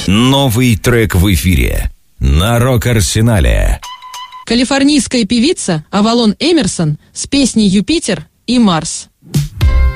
Новый трек в эфире на Рок-Арсенале. Калифорнийская певица Авалон Эмерсон с песней «Юпитер» и «Марс».